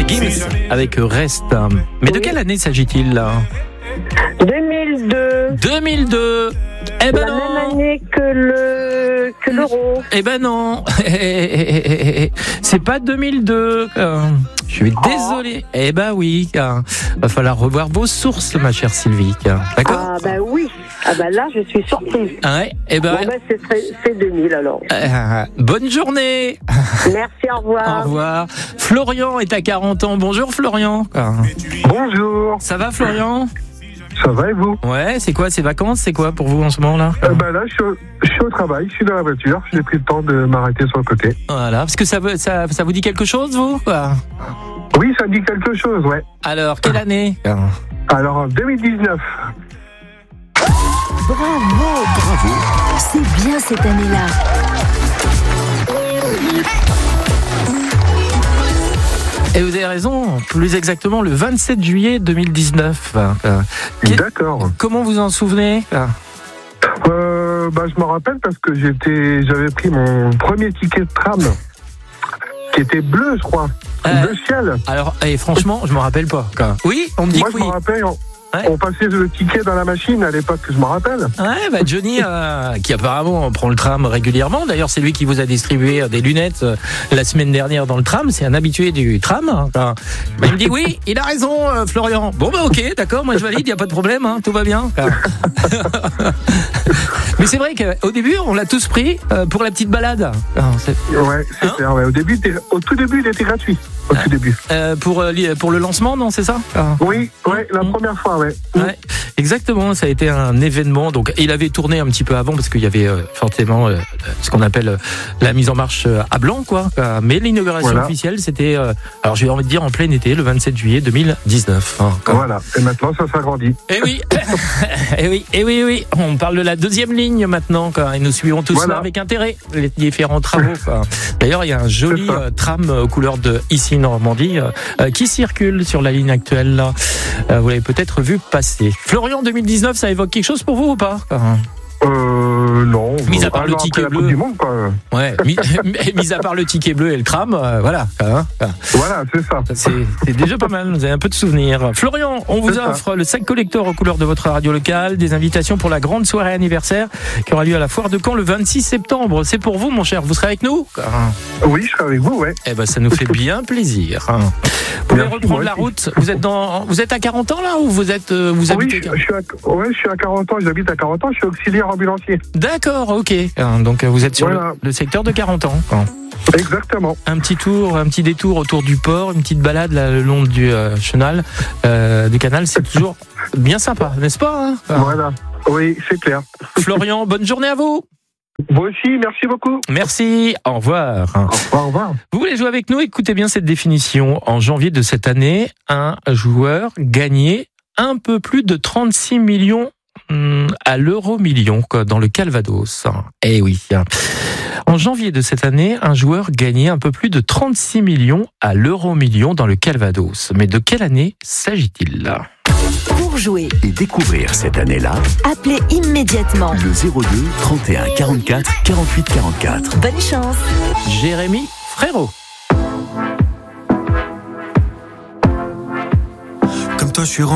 Gims avec Reste. Mais de quelle année s'agit-il là ? 2002. 2002. Eh ben la non. même année que l'euro. Eh ben non. C'est pas 2002. Je suis désolé. Eh ben oui. Va falloir revoir vos sources, ma chère Sylvie. D'accord ? Ah ben oui. Ah ben là, je suis surprise. Ouais. Eh ben. Bon ben c'est 2000 alors. Bonne journée. Merci, au revoir. Au revoir. Florian est à 40 ans. Bonjour Florian. Bonjour. Ça va Florian ? Ça va et vous ? Ouais, c'est quoi ces vacances ? C'est quoi pour vous en ce moment là ? Là, je suis au travail, je suis dans la voiture. J'ai pris le temps de m'arrêter sur le côté. Voilà, parce que ça vous dit quelque chose, vous ? Oui, ça me dit quelque chose, ouais. Alors, quelle année ? Alors, en 2019. Bravo. C'est bien cette année-là. Et vous avez raison, plus exactement le 27 juillet 2019. D'accord. Comment vous en souvenez ? Je me rappelle parce que j'avais pris mon premier ticket de tram qui était bleu, je crois. Bleu ciel. Alors, franchement, je me rappelle pas. Oui, on me dit Moi, que je oui. me rappelle, Ouais. on passait le ticket dans la machine à l'époque, je me rappelle. Ouais, Johnny, qui apparemment prend le tram régulièrement. D'ailleurs, c'est lui qui vous a distribué des lunettes la semaine dernière dans le tram. C'est un habitué du tram. Il me dit oui, il a raison, Florian. Bon, ok, d'accord, moi je valide, il n'y a pas de problème, tout va bien. Mais c'est vrai qu'au début, on l'a tous pris pour la petite balade. Ouais, c'est clair. Ouais. Au tout début, il était gratuit. Au tout début. Pour le lancement, non, c'est ça ? Oui, la première fois, ouais. Ouais, exactement, ça a été un événement. Donc, il avait tourné un petit peu avant parce qu'il y avait forcément ce qu'on appelle la mise en marche à blanc, quoi. Mais l'inauguration officielle, c'était, alors j'ai envie de dire en plein été, le 27 juillet 2019. Voilà, et maintenant ça s'agrandit. Et oui, et oui. On parle de la deuxième ligne maintenant, et nous suivons tout cela avec intérêt, les différents travaux. D'ailleurs, il y a un joli tram aux couleurs de Ici Normandie qui circule sur la ligne actuelle. Là. Vous l'avez peut-être vu passer. Florian, 2019, ça évoque quelque chose pour vous ou pas ? Non. Mis à part le ticket bleu. Du monde, quoi. Ouais, mis à part le ticket bleu et le tram, voilà. Voilà, c'est ça. C'est déjà pas mal, vous avez un peu de souvenirs. Florian, on vous offre le sac collector aux couleurs de votre radio locale, des invitations pour la grande soirée anniversaire qui aura lieu à la Foire de Caen le 26 septembre. C'est pour vous, mon cher, vous serez avec nous ? Oui, je serai avec vous, ouais. Eh ben, ça nous fait bien plaisir. Vous pouvez reprendre la route. Vous êtes à 40 ans là ou vous habitez je suis à 40 ans, j'habite à 40 ans, je suis auxiliaire ambulancier. D'accord, ok. Donc vous êtes sur le secteur de 40 ans. Exactement. Un petit détour autour du port, une petite balade là, le long du chenal, du canal, c'est toujours bien sympa, n'est-ce pas ? Voilà, oui, c'est clair. Florian, bonne journée à vous. Vous aussi, merci beaucoup. Merci, au revoir. Au revoir. Vous voulez jouer avec nous ? Écoutez bien cette définition. En janvier de cette année, un joueur gagnait un peu plus de 36 millions à l'euro-million dans le Calvados. Eh oui. En janvier de cette année, un joueur gagnait un peu plus de 36 millions à l'euro-million dans le Calvados. Mais de quelle année s'agit-il là ? Pour jouer et découvrir cette année-là, appelez immédiatement le 02 31 44 48 44. Bonne chance. Jérémy Frérot. Comme toi, je suis